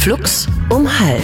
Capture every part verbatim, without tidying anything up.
Flux um halb.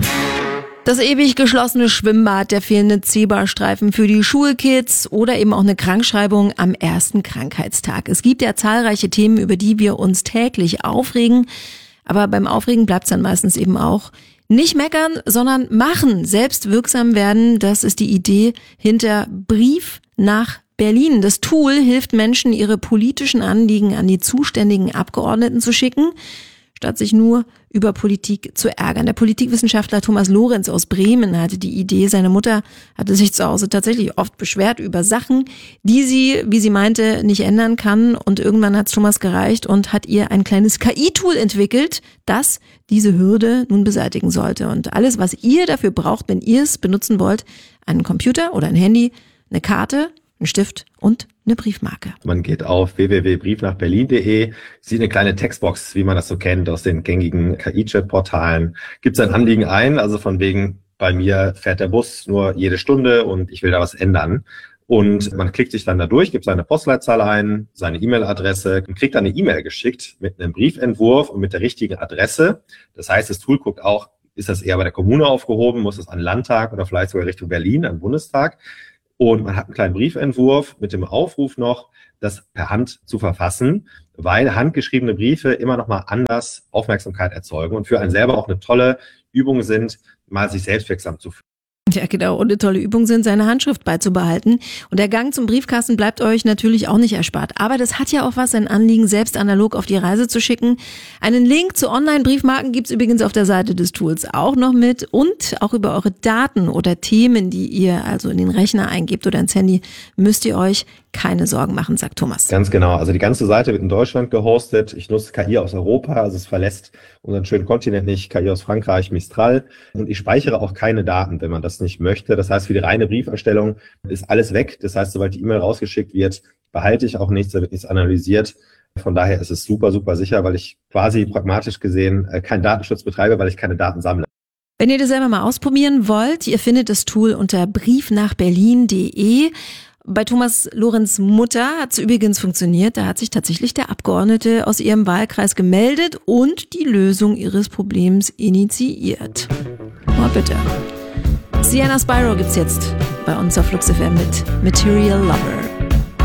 Das ewig geschlossene Schwimmbad, der fehlende Zebrastreifen für die Schulkids oder eben auch eine Krankschreibung am ersten Krankheitstag. Es gibt ja zahlreiche Themen, über die wir uns täglich aufregen. Aber beim Aufregen bleibt es dann meistens eben auch nicht meckern, sondern machen, selbst wirksam werden. Das ist die Idee hinter Brief nach Berlin. Das Tool hilft Menschen, ihre politischen Anliegen an die zuständigen Abgeordneten zu schicken, statt sich nur über Politik zu ärgern. Der Politikwissenschaftler Thomas Lorenz aus Bremen hatte die Idee. Seine Mutter hatte sich zu Hause tatsächlich oft beschwert über Sachen, die sie, wie sie meinte, nicht ändern kann. Und irgendwann hat es Thomas gereicht und hat ihr ein kleines K I-Tool entwickelt, das diese Hürde nun beseitigen sollte. Und alles, was ihr dafür braucht, wenn ihr es benutzen wollt, einen Computer oder ein Handy, eine Karte, ein Stift und eine Briefmarke. Man geht auf w w w punkt brief nach berlin punkt d e, sieht eine kleine Textbox, wie man das so kennt aus den gängigen K I-Chat-Portalen, gibt sein Anliegen ein, also von wegen, bei mir fährt der Bus nur jede Stunde und ich will da was ändern. Und man klickt sich dann da durch, gibt seine Postleitzahl ein, seine E-Mail-Adresse und kriegt dann eine E-Mail geschickt mit einem Briefentwurf und mit der richtigen Adresse. Das heißt, das Tool guckt auch, ist das eher bei der Kommune aufgehoben, muss es an den Landtag oder vielleicht sogar Richtung Berlin, an den Bundestag. Und man hat einen kleinen Briefentwurf mit dem Aufruf noch, das per Hand zu verfassen, weil handgeschriebene Briefe immer noch mal anders Aufmerksamkeit erzeugen und für einen selber auch eine tolle Übung sind, mal sich selbstwirksam zu fühlen. Ja, genau. Und eine tolle Übung sind, seine Handschrift beizubehalten. Und der Gang zum Briefkasten bleibt euch natürlich auch nicht erspart. Aber das hat ja auch was, ein Anliegen selbst analog auf die Reise zu schicken. Einen Link zu Online-Briefmarken gibt's übrigens auf der Seite des Tools auch noch mit. Und auch über eure Daten oder Themen, die ihr also in den Rechner eingebt oder ins Handy, müsst ihr euch keine Sorgen machen, sagt Thomas. Ganz genau. Also die ganze Seite wird in Deutschland gehostet. Ich nutze K I aus Europa, also es verlässt unseren schönen Kontinent nicht. K I aus Frankreich, Mistral. Und ich speichere auch keine Daten, wenn man das nicht möchte. Das heißt, für die reine Brieferstellung ist alles weg. Das heißt, sobald die E-Mail rausgeschickt wird, behalte ich auch nichts, da wird nichts analysiert. Von daher ist es super, super sicher, weil ich quasi pragmatisch gesehen keinen Datenschutz betreibe, weil ich keine Daten sammle. Wenn ihr das selber mal ausprobieren wollt, ihr findet das Tool unter brief nach berlin punkt d e. Bei Thomas Lorenz' Mutter hat es übrigens funktioniert. Da hat sich tatsächlich der Abgeordnete aus ihrem Wahlkreis gemeldet und die Lösung ihres Problems initiiert. Oh, bitte. Sienna Spyro gibt's jetzt bei uns auf Flux F M mit Material Lover.